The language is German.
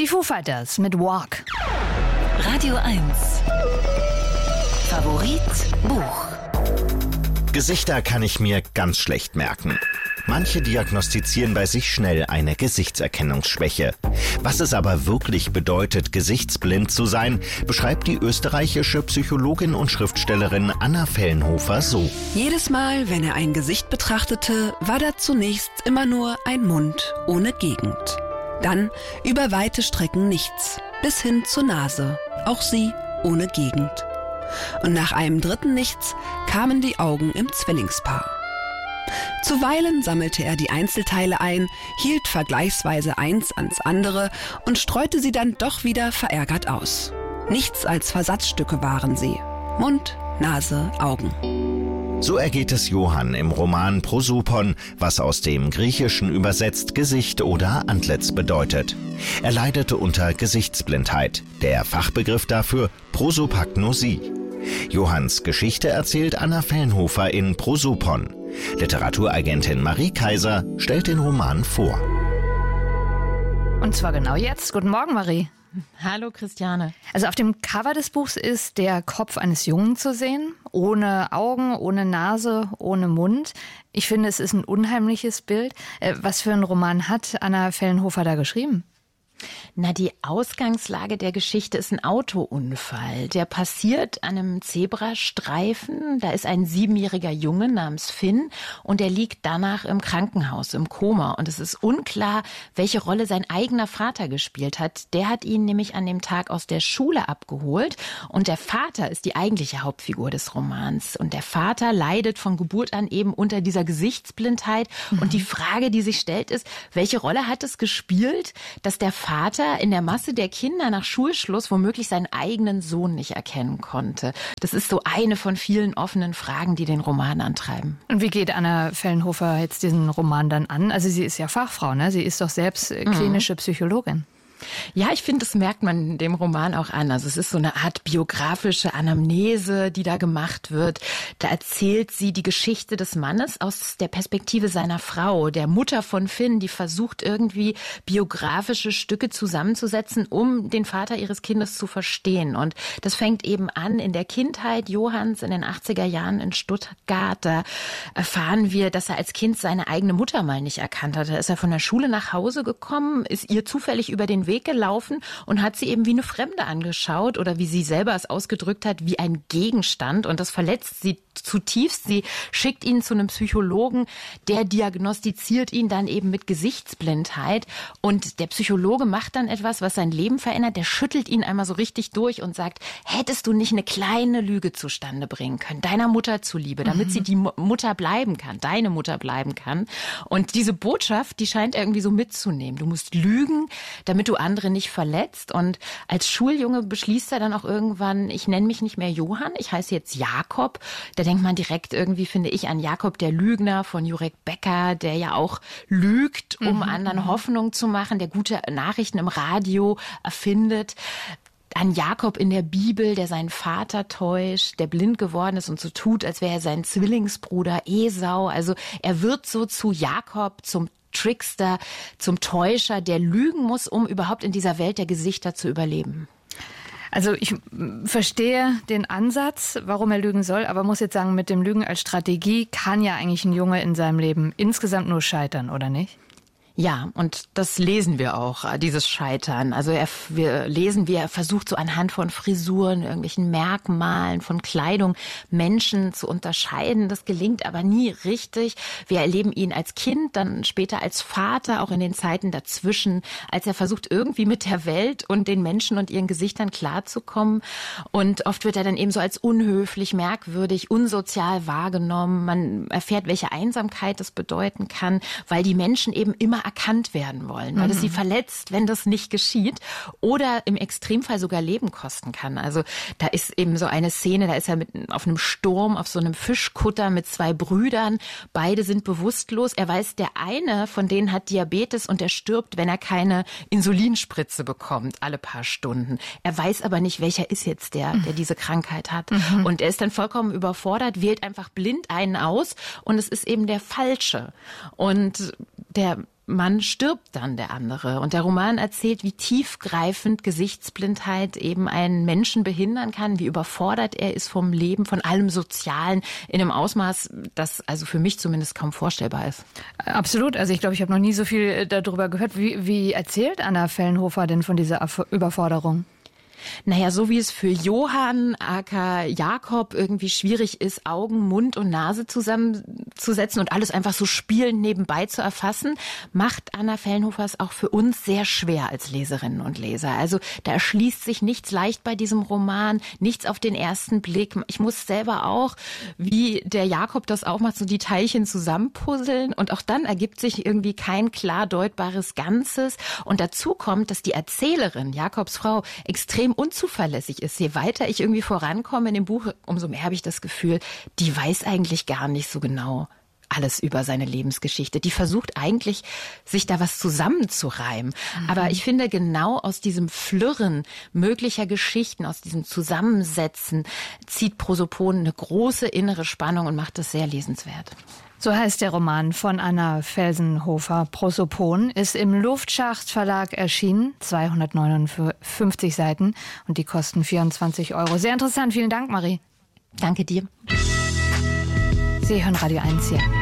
Die Foo Fighters mit Walk. Radio 1. Favorit Buch. Gesichter kann ich mir ganz schlecht merken. Manche diagnostizieren bei sich schnell eine Gesichtserkennungsschwäche. Was es aber wirklich bedeutet, gesichtsblind zu sein, beschreibt die österreichische Psychologin und Schriftstellerin Anna Fellenhofer so. Jedes Mal, wenn er ein Gesicht betrachtete, war da zunächst immer nur ein Mund ohne Gegend. Dann über weite Strecken nichts, bis hin zur Nase, auch sie ohne Gegend. Und nach einem dritten Nichts kamen die Augen im Zwillingspaar. Zuweilen sammelte er die Einzelteile ein, hielt vergleichsweise eins ans andere und streute sie dann doch wieder verärgert aus. Nichts als Versatzstücke waren sie. Mund, Nase, Augen. So ergeht es Johann im Roman Prosopon, was aus dem Griechischen übersetzt Gesicht oder Antlitz bedeutet. Er leidete unter Gesichtsblindheit. Der Fachbegriff dafür Prosopagnosie. Johanns Geschichte erzählt Anna Fellenhofer in Prosopon. Literaturagentin Marie Kaiser stellt den Roman vor. Und zwar genau jetzt. Guten Morgen, Marie. Hallo Christiane. Also auf dem Cover des Buchs ist der Kopf eines Jungen zu sehen. Ohne Augen, ohne Nase, ohne Mund. Ich finde, es ist ein unheimliches Bild. Was für einen Roman hat Anna Fellenhofer da geschrieben? Na, die Ausgangslage der Geschichte ist ein Autounfall. Der passiert an einem Zebrastreifen. Da ist ein 7-jähriger Junge namens Finn und der liegt danach im Krankenhaus, im Koma. Und es ist unklar, welche Rolle sein eigener Vater gespielt hat. Der hat ihn nämlich an dem Tag aus der Schule abgeholt. Und der Vater ist die eigentliche Hauptfigur des Romans. Und der Vater leidet von Geburt an eben unter dieser Gesichtsblindheit. Und die Frage, die sich stellt, ist, welche Rolle hat es gespielt, dass der Vater in der Masse der Kinder nach Schulschluss womöglich seinen eigenen Sohn nicht erkennen konnte. Das ist so eine von vielen offenen Fragen, die den Roman antreiben. Und wie geht Anna Fellenhofer jetzt diesen Roman dann an? Also sie ist ja Fachfrau, ne? Sie ist doch selbst klinische Psychologin. Ja, ich finde, das merkt man dem Roman auch an. Also es ist so eine Art biografische Anamnese, die da gemacht wird. Da erzählt sie die Geschichte des Mannes aus der Perspektive seiner Frau, der Mutter von Finn, die versucht irgendwie biografische Stücke zusammenzusetzen, um den Vater ihres Kindes zu verstehen. Und das fängt eben an in der Kindheit Johanns in den 80er Jahren in Stuttgart. Da erfahren wir, dass er als Kind seine eigene Mutter mal nicht erkannt hat. Da ist er von der Schule nach Hause gekommen, ist ihr zufällig über den Weg gelaufen und hat sie eben wie eine Fremde angeschaut oder wie sie selber es ausgedrückt hat, wie ein Gegenstand. Und das verletzt sie zutiefst. Sie schickt ihn zu einem Psychologen, der diagnostiziert ihn dann eben mit Gesichtsblindheit. Und der Psychologe macht dann etwas, was sein Leben verändert. Der schüttelt ihn einmal so richtig durch und sagt, hättest du nicht eine kleine Lüge zustande bringen können, deiner Mutter zuliebe, damit sie die Mutter bleiben kann, deine Mutter bleiben kann. Und diese Botschaft, die scheint er irgendwie so mitzunehmen. Du musst lügen, damit du andere nicht verletzt. Und als Schuljunge beschließt er dann auch irgendwann, ich nenne mich nicht mehr Johann, ich heiße jetzt Jakob. Da denkt man direkt irgendwie, finde ich, an Jakob der Lügner von Jurek Becker, der ja auch lügt, um anderen Hoffnung zu machen, der gute Nachrichten im Radio erfindet. An Jakob in der Bibel, der seinen Vater täuscht, der blind geworden ist und so tut, als wäre er sein Zwillingsbruder Esau. Also er wird so zu Jakob, zum Trickster, zum Täuscher, der lügen muss, um überhaupt in dieser Welt der Gesichter zu überleben. Also ich verstehe den Ansatz, warum er lügen soll, aber muss jetzt sagen, mit dem Lügen als Strategie kann ja eigentlich ein Junge in seinem Leben insgesamt nur scheitern, oder nicht? Ja, und das lesen wir auch, dieses Scheitern. Also wir lesen, wie er versucht, so anhand von Frisuren, irgendwelchen Merkmalen, von Kleidung Menschen zu unterscheiden. Das gelingt aber nie richtig. Wir erleben ihn als Kind, dann später als Vater, auch in den Zeiten dazwischen, als er versucht, irgendwie mit der Welt und den Menschen und ihren Gesichtern klarzukommen. Und oft wird er dann eben so als unhöflich, merkwürdig, unsozial wahrgenommen. Man erfährt, welche Einsamkeit das bedeuten kann, weil die Menschen eben immer erkannt werden wollen, weil es sie verletzt, wenn das nicht geschieht oder im Extremfall sogar Leben kosten kann. Also da ist eben so eine Szene, da ist er auf einem Sturm, auf so einem Fischkutter mit 2 Brüdern. Beide sind bewusstlos. Er weiß, der eine von denen hat Diabetes und er stirbt, wenn er keine Insulinspritze bekommt, alle paar Stunden. Er weiß aber nicht, welcher ist jetzt der diese Krankheit hat. Und er ist dann vollkommen überfordert, wählt einfach blind einen aus und es ist eben der Falsche. Und der Mann stirbt dann der andere. Und der Roman erzählt, wie tiefgreifend Gesichtsblindheit eben einen Menschen behindern kann, wie überfordert er ist vom Leben, von allem Sozialen in einem Ausmaß, das also für mich zumindest kaum vorstellbar ist. Absolut. Also ich glaube, ich habe noch nie so viel darüber gehört. Wie erzählt Anna Fellenhofer denn von dieser Überforderung? Naja, so wie es für Johann aka Jakob irgendwie schwierig ist, Augen, Mund und Nase zusammenzusetzen und alles einfach so spielend nebenbei zu erfassen, macht Anna Fellenhofer es auch für uns sehr schwer als Leserinnen und Leser. Also da erschließt sich nichts leicht bei diesem Roman, nichts auf den ersten Blick. Ich muss selber auch, wie der Jakob das auch macht, so die Teilchen zusammenpuzzeln und auch dann ergibt sich irgendwie kein klar deutbares Ganzes. Und dazu kommt, dass die Erzählerin, Jakobs Frau, extrem unzuverlässig ist. Je weiter ich irgendwie vorankomme in dem Buch, umso mehr habe ich das Gefühl, die weiß eigentlich gar nicht so genau alles über seine Lebensgeschichte. Die versucht eigentlich, sich da was zusammenzureimen. Aber ich finde, genau aus diesem Flirren möglicher Geschichten, aus diesem Zusammensetzen, zieht Prosopon eine große innere Spannung und macht das sehr lesenswert. So heißt der Roman von Anna Felsenhofer. Prosopon ist im Luftschacht Verlag erschienen, 259 Seiten und die kosten 24 €. Sehr interessant, vielen Dank, Marie. Danke dir. Sie hören Radio 1 hier.